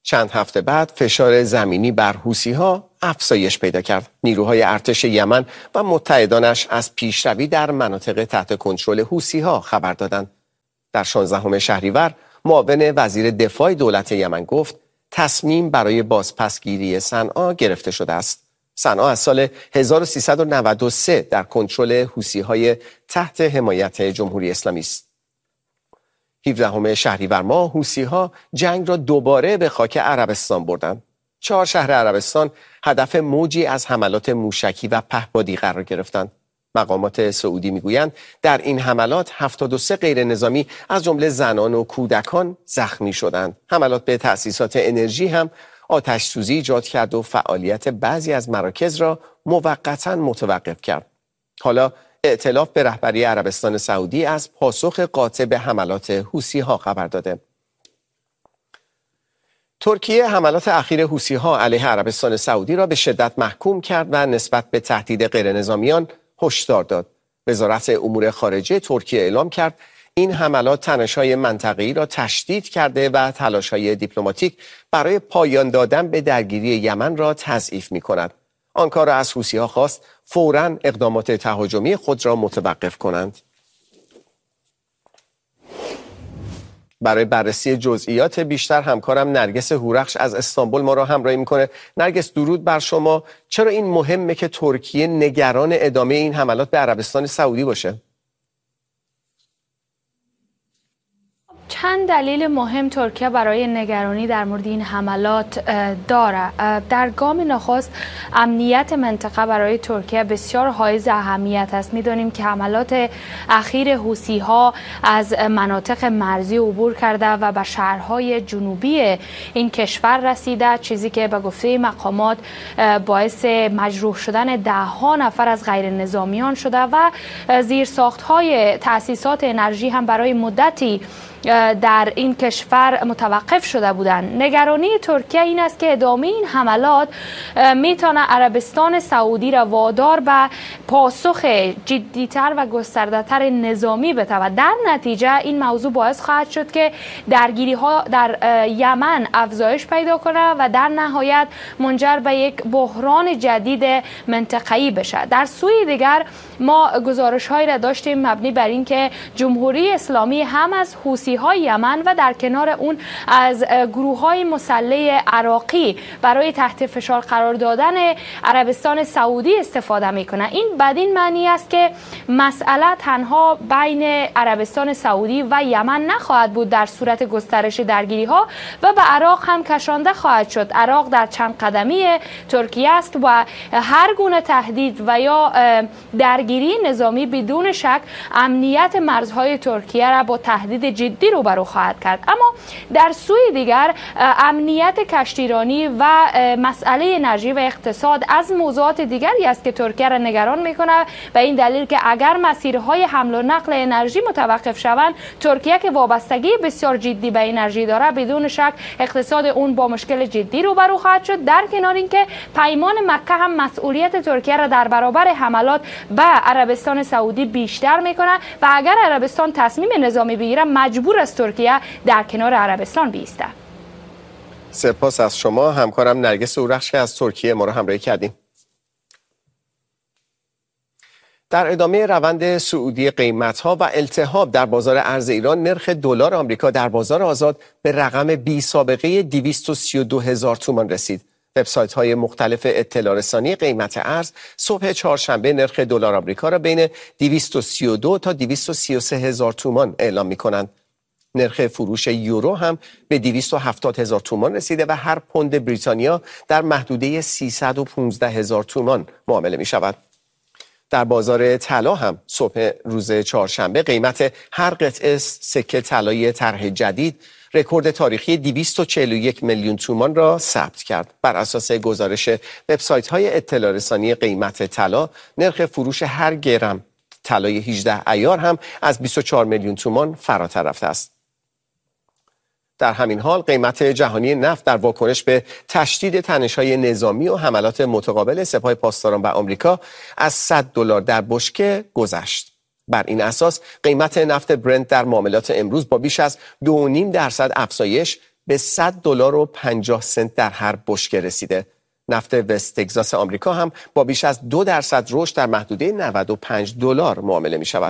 چند هفته بعد فشار زمینی بر حوثی‌ها افزایش پیدا کرد. نیروهای ارتش یمن و متحدانش از پیشروی در مناطق تحت کنترل حوثی‌ها خبر دادند. در 16 شهریور معاون وزیر دفاع دولت یمن گفت تصمیم برای بازپسگیری صنعا گرفته شده است. صنعا از سال 1393 در کنترل حوثی‌های تحت حمایت جمهوری اسلامی است. 17 شهریور ماه حوثی‌ها جنگ را دوباره به خاک عربستان بردند. 4 شهر عربستان هدف موجی از حملات موشکی و پهپادی قرار گرفتند. مقامات سعودی میگویند در این حملات 73 غیر نظامی از جمله زنان و کودکان زخمی شدند. حملات به تأسیسات انرژی هم آتش سوزی ایجاد کرد و فعالیت بعضی از مراکز را موقتا متوقف کرد. حالا ائتلاف به رهبری عربستان سعودی از پاسخ قاطع به حملات حوثی‌ها خبر داده. ترکیه حملات اخیر حوثی‌ها علیه عربستان سعودی را به شدت محکوم کرد و نسبت به تهدید غیرنظامیان هشدار داد. وزارت امور خارجه ترکیه اعلام کرد این حملات تنش‌های منطقه‌ای را تشدید کرده و تلاش‌های دیپلماتیک برای پایان دادن به درگیری یمن را تضعیف می‌کند. آنکارا از حوثی‌ها خواست فوراً اقدامات تهاجمی خود را متوقف کنند. برای بررسی جزئیات بیشتر همکارم نرگس هورخش از استانبول ما را همراهی میکنه. نرگس درود بر شما. چرا این مهمه که ترکیه نگران ادامه این حملات به عربستان سعودی باشه؟ چند دلیل مهم ترکیه برای نگرانی در مورد این حملات داره. در گام نخست امنیت منطقه برای ترکیه بسیار حائز اهمیت است. می‌دانیم که حملات اخیر حوثی‌ها از مناطق مرزی عبور کرده و به شهرهای جنوبی این کشور رسیده، چیزی که به گفته مقامات باعث مجروح شدن ده‌ها نفر از غیر نظامیان شده و زیرساخت‌های تأسیسات انرژی هم برای مدتی در این کشور متوقف شده بودند. نگرانی ترکیه این است که ادامه این حملات میتونه عربستان سعودی را وادار به پاسخ جدیتر و گسترده‌تر نظامی بتواند. در نتیجه این موضوع باعث خواهد شد که درگیری ها در یمن افزایش پیدا کنه و در نهایت منجر به یک بحران جدید منطقه‌ای بشه. در سوی دیگر ما گزارش هایی را داشتیم مبنی بر اینکه جمهوری اسلامی هم از حوثی‌های یمن و در کنار اون از گروه‌های مسلح عراقی برای تحت فشار قرار دادن عربستان سعودی استفاده میکنه. این بدین معنی است که مسئله تنها بین عربستان سعودی و یمن نخواهد بود در صورت گسترش درگیری ها و به عراق هم کشانده خواهد شد. عراق در چند قدمی ترکیه است و هر گونه تهدید و یا درگیری نظامی بدون شک امنیت مرزهای ترکیه را با تهدید جدی روبرو خواهد کرد. اما در سوی دیگر امنیت کشتیرانی و مسئله انرژی و اقتصاد از موضوعات دیگری است که ترکیه را نگران میکنه، به این دلیل که اگر مسیرهای حمل و نقل انرژی متوقف شوند، ترکیه که وابستگی بسیار جدی به انرژی داره بدون شک اقتصاد اون با مشکل جدی روبرو خواهد شد. در کنار اینکه پیمان مکه هم مسئولیت ترکیه را در برابر حملات به عربستان سعودی بیشتر میکنه و اگر عربستان تصمیم نظامی بگیره مجبور است ترکیه در کنار عربستان بیسته. سپاس از شما همکارم نرگس هورخش که از ترکیه ما را همراهی کردیم. در ادامه روند صعودی قیمت‌ها و التهاب در بازار ارز ایران، نرخ دلار آمریکا در بازار آزاد به رقم بی سابقه 232,000 تومان رسید. وبسایت‌های مختلف اطلاع رسانی قیمت ارز صبح چهارشنبه نرخ دلار آمریکا را بین 232 تا 233,000 تومان اعلام می‌کنند. نرخ فروش یورو هم به 270,000 تومان رسیده و هر پوند بریتانیا در محدوده 315,000 تومان معامله می‌شود. در بازار طلا هم صبح روز چهارشنبه قیمت هر قطعه سکه طلای طرح جدید رکورد تاریخی 241 میلیون تومان را ثبت کرد. بر اساس گزارش وبسایت‌های اطلاع رسانی قیمت طلا، نرخ فروش هر گرم طلای 18 عیار هم از 24 میلیون تومان فراتر رفته است. در همین حال قیمت جهانی نفت در واکنش به تشدید تنش‌های نظامی و حملات متقابل سپاه پاسداران و آمریکا از $100 در بشکه گذشت. بر این اساس قیمت نفت برنت در معاملات امروز با بیش از 2.5% افزایش به $100.50 در هر بشکه رسیده. نفت وست تگزاس آمریکا هم با بیش از 2% رشد در محدوده $95 معامله می شود.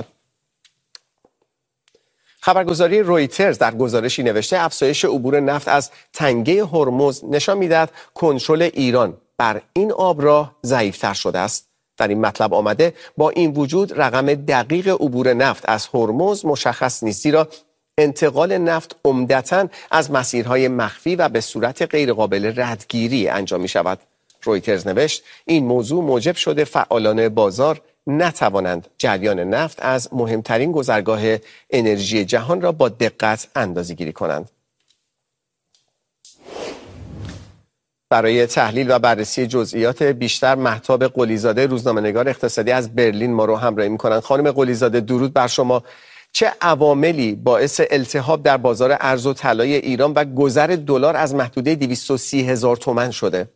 خبرگزاری رویترز در گزارشی نوشته افزایش عبور نفت از تنگه هرمز نشان می‌دهد کنترل ایران بر این آبراه ضعیف‌تر شده است. در این مطلب آمده با این وجود رقم دقیق عبور نفت از هرمز مشخص نیست، زیرا انتقال نفت عمدتاً از مسیرهای مخفی و به صورت غیرقابل ردگیری انجام می‌شود. رویترز نوشت این موضوع موجب شده فعالان بازار نتوانند جریان نفت از مهمترین گذرگاه انرژی جهان را با دقت اندازه‌گیری کنند. برای تحلیل و بررسی جزئیات بیشتر مهتاب قلیزاده روزنامه‌نگار اقتصادی از برلین ما رو همراهی می‌کنند. خانم قلیزاده درود بر شما. چه عواملی باعث التهاب در بازار ارز و طلای ایران و گذر دلار از محدوده 230,000 تومان شده؟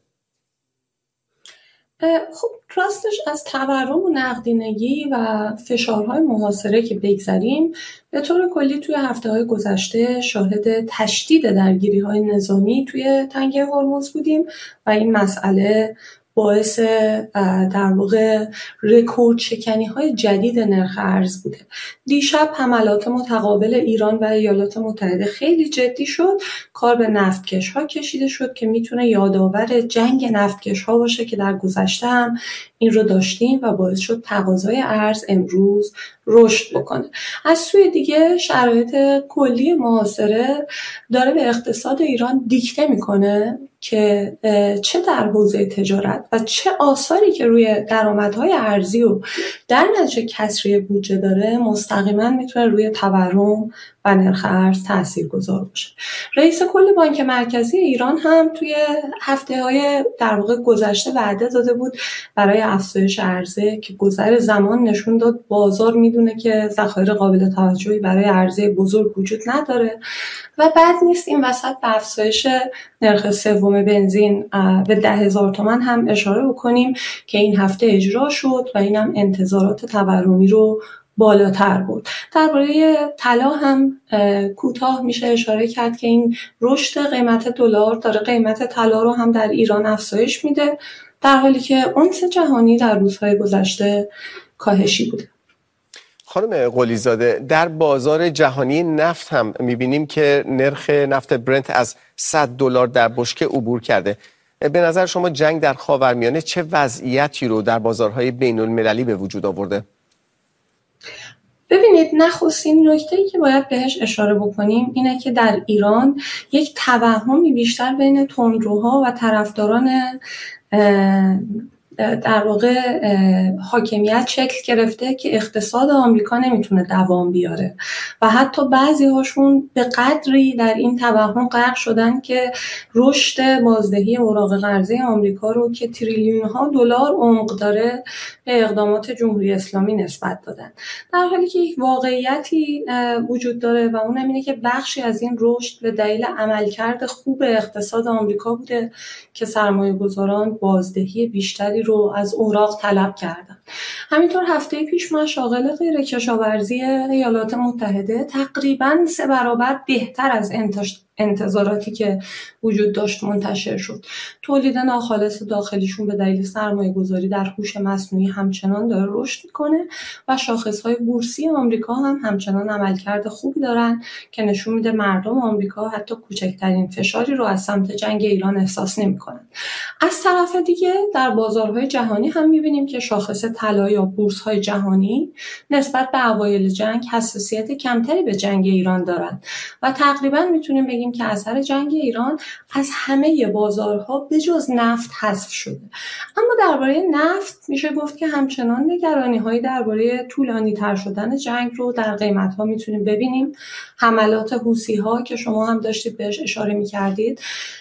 خب راستش از تورم و نقدینگی و فشارهای محاصره که بگذریم، به طور کلی توی هفته‌های گذشته شاهد تشدید درگیری‌های نظامی توی تنگه هرمز بودیم و این مسئله باعث در واقع رکورد شکنی‌های جدید نرخ ارز بوده. دیشب حملات متقابل ایران و ایالات متحده خیلی جدی شد. کار به نفتکش‌ها کشیده شد که میتونه یادآور جنگ نفتکش‌ها باشه که در گذشته هم این رو داشتیم و باعث شد تقاضای ارز امروز رشد بکنه. از سوی دیگه شرایط کلی محاصره داره به اقتصاد ایران دیکته میکنه که چه در حوزه تجارت و چه آثاری که روی درآمدهای ارزی و در نتیجه کسری بودجه داره مستقیما میتونه روی تورم و نرخ ارز تاثیرگذار باشه. رئیس کل بانک مرکزی ایران هم توی هفته‌های در واقع گذشته وعده داده بود برای افزایش عرضه که گذر زمان نشون داد بازار میدونه که ذخایر قابل توجهی برای عرضه بزرگ وجود نداره و بد نیست این وسط به افزایش نرخ سوم بنزین به 10,000 تومان هم اشاره بکنیم که این هفته اجرا شد و اینم انتظارات تورمی رو بالاتر بود. درباره طلا هم کوتاه میشه اشاره کرد که این رشد قیمت دلار داره قیمت طلا رو هم در ایران افزایش میده، در حالی که اونس جهانی در روزهای گذشته کاهشی بوده. خانم قلیزاده در بازار جهانی نفت هم میبینیم که نرخ نفت برنت از $100 در بشکه عبور کرده. به نظر شما جنگ در خاورمیانه چه وضعیتی رو در بازارهای بین المللی به وجود آورده؟ ببینید نخستین نکته‌ای که باید بهش اشاره بکنیم اینه که در ایران یک توهمی بیشتر بین تندروها و طرفداران در واقع حاکمیت شکل گرفته که اقتصاد آمریکا نمیتونه دوام بیاره و حتی بعضی هاشون به قدری در این توهم غرق شدن که رشد بازدهی اوراق قرضه آمریکا رو که تریلیون ها دلار عمق داره به اقدامات جمهوری اسلامی نسبت دادن، در حالی که یک واقعیتی وجود داره و اون اینه که بخشی از این رشد به دلیل عملکرد خوب اقتصاد آمریکا بوده که سرمایه‌گذاران بازدهی بیشتری رو از اوراق طلب کردن. همینطور هفته پیش مشاغل غیر کشاورزی ایالات متحده تقریباً 3 برابر بهتر از انتظاراتی که وجود داشت منتشر شد. تولید ناخالص داخلیشون به دلیل سرمایه‌گذاری در هوش مصنوعی همچنان داره رشد میکنه و شاخص‌های بورسی آمریکا هم همچنان عملکرد خوبی دارن که نشون میده مردم آمریکا حتی کوچکترین فشاری رو از سمت جنگ ایران احساس نمیکنن. از طرف دیگه در بازارهای جهانی هم میبینیم که شاخص طلا یا بورس‌های جهانی نسبت به اوایل جنگ حساسیت کمتری به جنگ ایران دارن و تقریبا میتونیم بگیم که اثر جنگ ایران از همه بازارها به جز نفت حذف شده. اما درباره نفت میشه گفت که همچنان نگرانی‌هایی درباره طولانی‌تر شدن جنگ رو در قیمت‌ها میتونیم ببینیم. حملات حوثی‌ها که شما هم داشتید بهش اشاره می‌کردید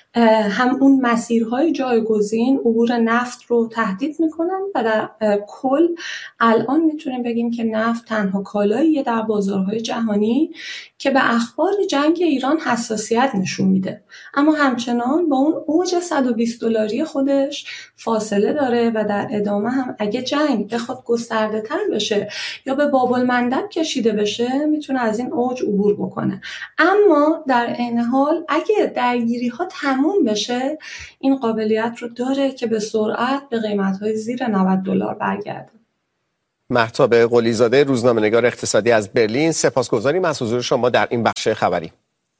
هم اون مسیرهای جایگزین عبور نفت رو تهدید میکنن و در کل الان میتونیم بگیم که نفت تنها کالاییه در بازارهای جهانی که به اخبار جنگ ایران حساسیت نشون میده، اما همچنان با اون اوج $120 خودش فاصله داره و در ادامه هم اگه جنگ بخواد گسترده تر بشه یا به باب المندب کشیده بشه میتونه از این اوج عبور بکنه. اما در عین حال اگه درگیری ها تموم بشه این قابلیت رو داره که به سرعت به قیمت‌های زیر $90 برگرده. مهتاب قلی‌زاده، روزنامه‌نگار اقتصادی از برلین، سپاسگزاریم از حضور شما در این بخش خبری.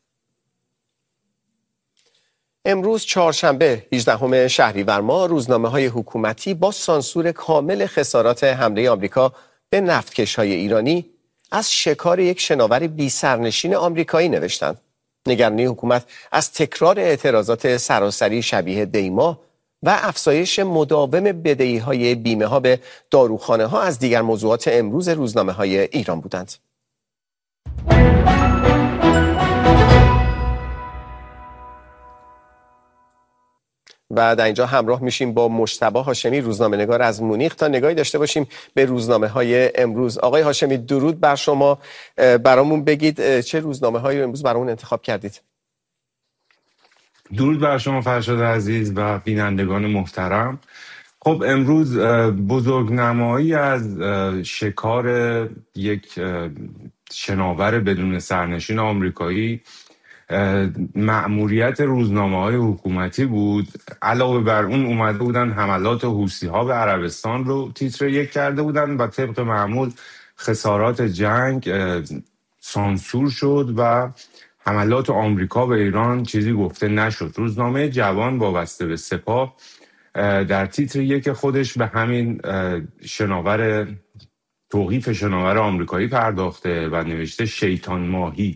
امروز چهارشنبه 18 شهریور ماه روزنامه‌های حکومتی با سانسور کامل خسارات حمله آمریکا به نفتکش‌های ایرانی از شکار یک شناور بی‌سرنشین آمریکایی نوشتند. نگرانی حکومت از تکرار اعتراضات سراسری شبیه دیما و افزایش مداوم بدهی‌های بیمه‌ها به داروخانه‌ها از دیگر موضوعات امروز روزنامه‌های ایران بودند. و در اینجا همراه میشیم با مجتبی هاشمی، روزنامه‌نگار از مونیخ، تا نگاهی داشته باشیم به روزنامه‌های امروز. آقای هاشمی، درود بر شما. برامون بگید چه روزنامه‌هایی امروز برامون انتخاب کردید؟ درود بر شما فرشاد عزیز و بینندگان محترم. خب امروز بزرگنمایی از شکار یک شناور بدون سرنشین آمریکایی مأموریت روزنامه‌های حکومتی بود. علاوه بر اون اومده بودن حملات حوثی‌ها به عربستان رو تیتر یک کرده بودن و طبق معمول خسارات جنگ سانسور شد و حملات آمریکا به ایران چیزی گفته نشد. روزنامه جوان وابسته به سپاه در تیتر یک خودش به همین توقیف شناور آمریکایی پرداخته و نوشته شیطان ماهی.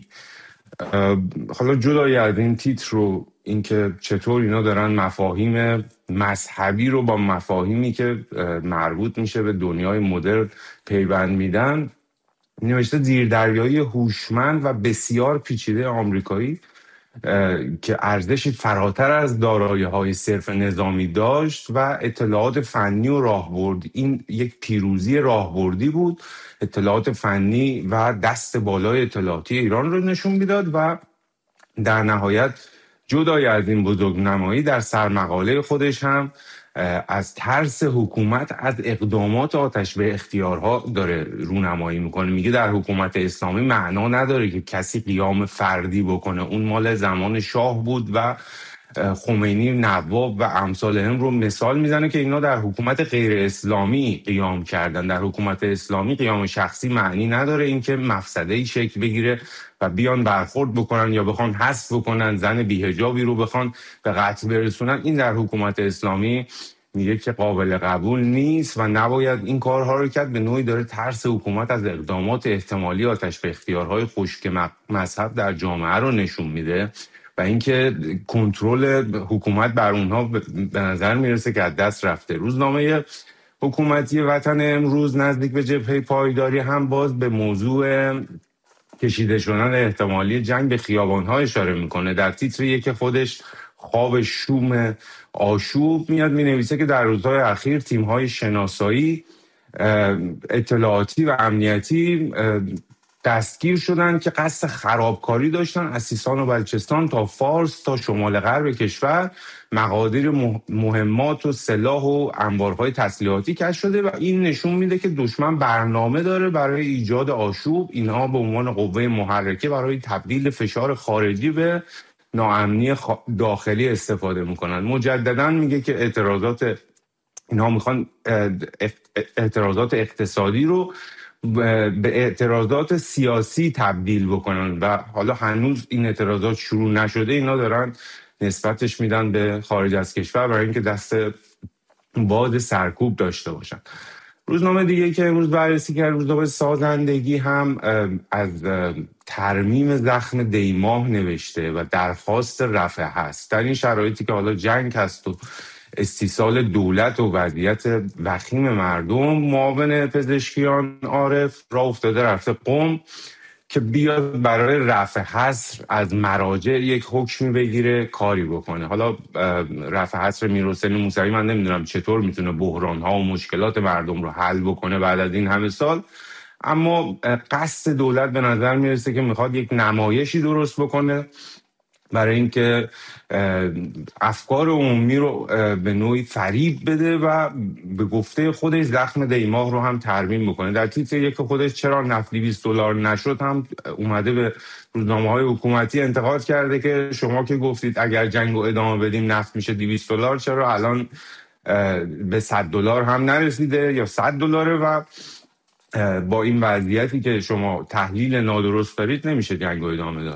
حالا جدای از این تیتر رو اینکه چطور اینا دارن مفاهیم مذهبی رو با مفاهیمی که مربوط میشه به دنیای مدرن پیوند میدن، نوشته زیردریایی هوشمند و بسیار پیچیده آمریکایی که ارزشی فراتر از دارایی‌های صرف نظامی داشت و اطلاعات فنی و راهبردی. این یک پیروزی راهبردی بود. اطلاعات فنی و دست بالای اطلاعاتی ایران رو نشون میداد و در نهایت جدای از این بزرگنمایی در سرمقاله خودش هم از ترس حکومت از اقدامات آتش به اختیارها داره رونمایی میکنه. میگه در حکومت اسلامی معنا نداره که کسی قیام فردی بکنه، اون مال زمان شاه بود و خمینی نواب و امثال هم رو مثال میزنه که اینا در حکومت غیر اسلامی قیام کردن. در حکومت اسلامی قیام شخصی معنی نداره اینکه مفسده‌ای شکل بگیره و بیان برخورد بکنن یا بخوان حذف بکنن، زن بی‌حجابی رو بخوان به قتل برسونن. این در حکومت اسلامی میگه که قابل قبول نیست و نباید این کارها رو کرد. به نوعی داره ترس حکومت از اقدامات احتمالی آتش به اختیارهای خشک مذهب در جامعه رو نشون میده و اینکه کنترل حکومت بر اونها به نظر میرسه که از دست رفته. روزنامه حکومتی وطن امروز نزدیک به جبهه پایداری هم باز به موضوع کشیده شدن احتمالی جنگ به خیابان‌ها اشاره میکنه. در تیتر یک خودش خواب شوم آشوب میاد مینویسه که در روزهای اخیر تیم‌های شناسایی، اطلاعاتی و امنیتی دستگیر شدن که قصد خرابکاری داشتن از سیستان و بلوچستان تا فارس تا شمال غرب کشور. مقادیر مهمات و سلاح و انبارهای تسلیحاتی کشف شده و این نشون میده که دشمن برنامه داره برای ایجاد آشوب. اینها به عنوان قوه محرکه برای تبدیل فشار خارجی به ناامنی داخلی استفاده میکنن. مجددا میگه که اینها میخوان اعتراضات اقتصادی رو به اعتراضات سیاسی تبدیل بکنن و حالا هنوز این اعتراضات شروع نشده. اینا دارن نسبتش میدن به خارج از کشور برای اینکه دست باز سرکوب داشته باشن. روزنامه دیگه که امروز بررسی کرد، روزنامه سازندگی، هم از ترمیم زخم دیماه نوشته و درخواست رفع هست. در این شرایطی که حالا جنگ هست و استیصال دولت و وضعیت وخیم مردم، معاون پزشکیان عارف راه افتاده رفته قم که بیاد برای رفع حصر از مراجع یک حکمی بگیره، کاری بکنه. حالا رفع حصر میرحسین موسوی من نمیدونم چطور میتونه بحران‌ها و مشکلات مردم رو حل بکنه بعد از این همه سال، اما قصد دولت به نظر میرسه که میخواد یک نمایشی درست بکنه برای اینکه افکار عمومی رو به نوعی فریب بده و به گفته خودش زخم دیماه رو هم ترمیم بکنه. در تیتر یک خودش چرا نفت $200 نشد هم اومده به روزنامه‌های حکومتی انتقاد کرده که شما که گفتید اگر جنگ رو ادامه بدیم نفت میشه $200، چرا الان به $100 هم نرسیده یا $100 و با این وضعیتی که شما تحلیل نادرست دارید نمیشه جنگ رو ادامه داد.